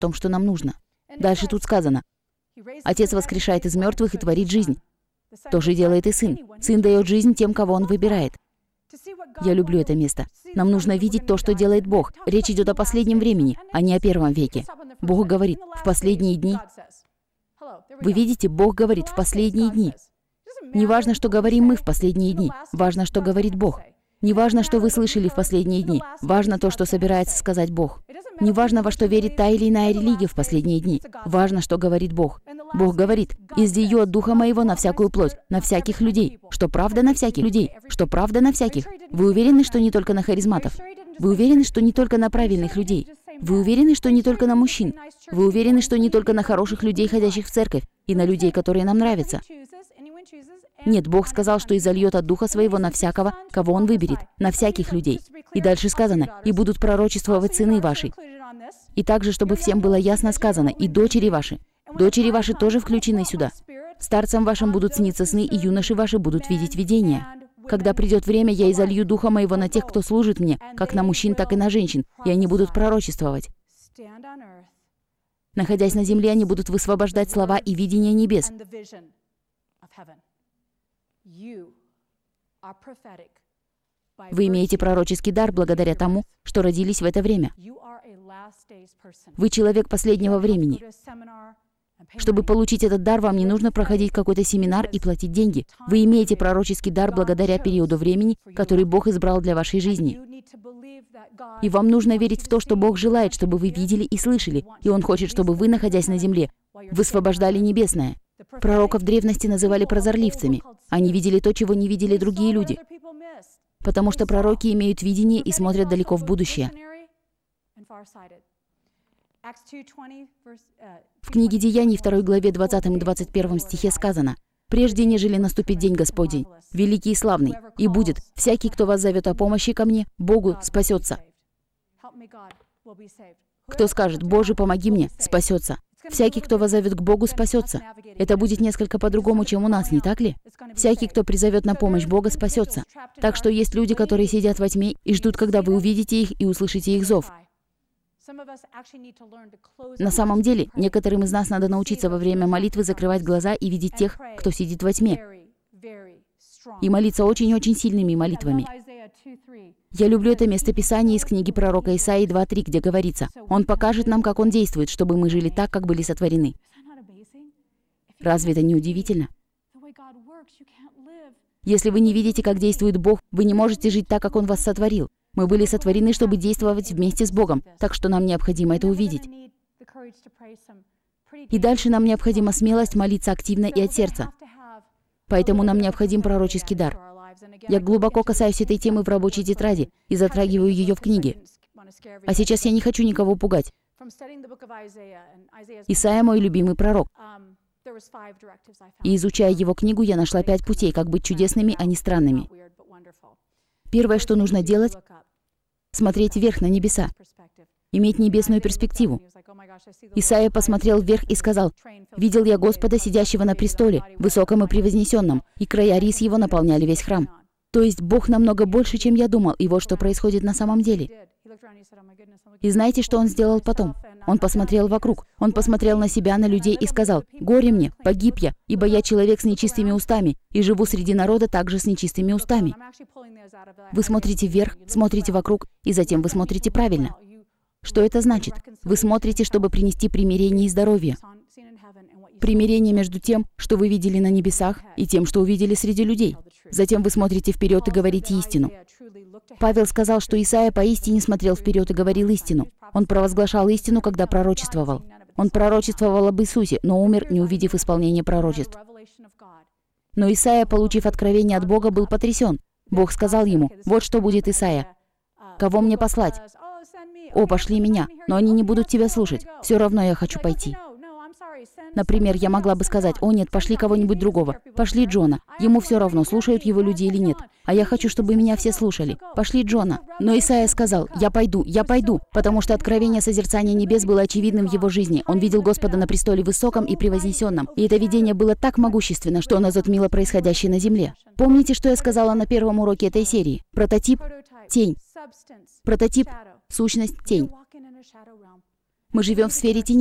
том, что нам нужно. Дальше тут сказано: Отец воскрешает из мертвых и творит жизнь. То же делает и Сын. Сын дает жизнь тем, кого Он выбирает. Я люблю это место. Нам нужно видеть то, что делает Бог. Речь идет о последнем времени, а не о первом веке. Бог говорит, в последние дни. Вы видите, Бог говорит, в последние дни. Не важно, что говорим мы в последние дни. Важно, что говорит Бог. Не важно, что вы слышали в последние дни. Важно то, что собирается сказать Бог. Не важно, во что верит та или иная религия в последние дни. Важно, что говорит Бог. Бог говорит: «Излию от Духа Моего на всякую плоть, на всяких людей». Что правда на всяких людей? Что правда на всяких? Вы уверены, что не только на харизматов? Вы уверены, что не только на правильных людей? Вы уверены, что не только на мужчин? Вы уверены, что не только на хороших людей, ходящих в церковь, и на людей, которые нам нравятся? Нет, Бог сказал, что изольет от Духа Своего на всякого, кого Он выберет, на всяких людей. И дальше сказано: «И будут пророчествовать сыны ваши». И также, чтобы всем было ясно сказано: «И дочери ваши». Дочери ваши тоже включены сюда. Старцам вашим будут сниться сны, и юноши ваши будут видеть видения. Когда придет время, я изолью Духа Моего на тех, кто служит Мне, как на мужчин, так и на женщин, и они будут пророчествовать. Находясь на земле, они будут высвобождать слова и видения небес. Вы имеете пророческий дар благодаря тому, что родились в это время. Вы человек последнего времени. Чтобы получить этот дар, вам не нужно проходить какой-то семинар и платить деньги. Вы имеете пророческий дар благодаря периоду времени, который Бог избрал для вашей жизни. И вам нужно верить в то, что Бог желает, чтобы вы видели и слышали. И Он хочет, чтобы вы, находясь на земле, высвобождали небесное. Пророков древности называли прозорливцами. Они видели то, чего не видели другие люди. Потому что пророки имеют видение и смотрят далеко в будущее. В книге Деяний 2 главе 20 и 21 стихе сказано: «Прежде, нежели наступит день Господень, великий и славный, и будет, всякий, кто вас зовет о помощи ко мне, Богу, спасется». Кто скажет: «Боже, помоги мне», спасется. Всякий, кто вас зовет к Богу, спасется. Это будет несколько по-другому, чем у нас, не так ли? Всякий, кто призовет на помощь Бога, спасется. Так что есть люди, которые сидят во тьме и ждут, когда вы увидите их и услышите их зов. На самом деле, некоторым из нас надо научиться во время молитвы закрывать глаза и видеть тех, кто сидит во тьме. И молиться очень-очень сильными молитвами. Я люблю это местописание из книги пророка Исаии 2:3, где говорится: «Он покажет нам, как Он действует, чтобы мы жили так, как были сотворены». Разве это не удивительно? Если вы не видите, как действует Бог, вы не можете жить так, как Он вас сотворил. Мы были сотворены, чтобы действовать вместе с Богом, так что нам необходимо это увидеть. И дальше нам необходима смелость молиться активно и от сердца. Поэтому нам необходим пророческий дар. Я глубоко касаюсь этой темы в рабочей тетради и затрагиваю ее в книге. А сейчас я не хочу никого пугать. Исайя — мой любимый пророк. И изучая его книгу, я нашла 5 путей, как быть чудесными, а не странными. Первое, что нужно делать — смотреть вверх на небеса, иметь небесную перспективу. Исайя посмотрел вверх и сказал: «Видел я Господа, сидящего на престоле, высоком и превознесенном, и края рис его наполняли весь храм». То есть Бог намного больше, чем я думал, и вот что происходит на самом деле. И знаете, что Он сделал потом? Он посмотрел вокруг, Он посмотрел на себя, на людей и сказал: «Горе мне, погиб я, ибо я человек с нечистыми устами, и живу среди народа также с нечистыми устами». Вы смотрите вверх, смотрите вокруг, и затем вы смотрите правильно. Что это значит? Вы смотрите, чтобы принести примирение и здоровье. Примирение между тем, что вы видели на небесах, и тем, что увидели среди людей. Затем вы смотрите вперед и говорите истину. Павел сказал, что Исайя поистине смотрел вперед и говорил истину. Он провозглашал истину, когда пророчествовал. Он пророчествовал об Иисусе, но умер, не увидев исполнения пророчеств. Но Исайя, получив откровение от Бога, был потрясен. Бог сказал ему: «Вот что будет, Исайя. Кого мне послать? О, пошли меня, но они не будут тебя слушать. Все равно я хочу пойти». Например, я могла бы сказать: «О нет, пошли кого-нибудь другого. Пошли Джона. Ему все равно, слушают его люди или нет. А я хочу, чтобы меня все слушали. Пошли Джона». Но Исайя сказал: я пойду, потому что откровение созерцания небес было очевидным в его жизни. Он видел Господа на престоле высоком и превознесенном. И это видение было так могущественно, что оно затмило происходящее на земле. Помните, что я сказала на первом уроке этой серии? Прототип — тень. Прототип — сущность — тень. Мы живем в сфере теней.